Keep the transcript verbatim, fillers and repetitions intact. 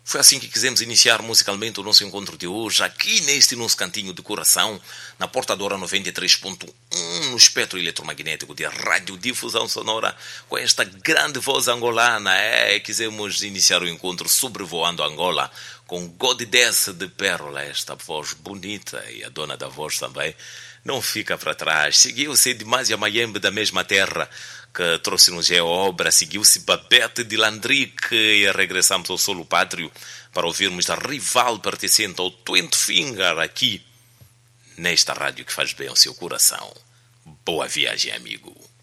Foi assim que quisemos iniciar musicalmente o nosso encontro de hoje, aqui neste nosso cantinho de coração, na portadora noventa e três ponto um, no espectro eletromagnético de radiodifusão sonora, com esta grande voz angolana. É, quisemos iniciar o encontro sobrevoando Angola, com God Desce de Pérola, esta voz bonita, e a dona da voz também não fica para trás. Seguiu-se Edmás Mayembe, da mesma terra, que trouxe-nos a obra. Seguiu-se Babette de Landrick, e regressamos ao solo pátrio para ouvirmos da rival pertencente ao Twente Finger, aqui nesta rádio que faz bem ao seu coração. Boa viagem, amigo.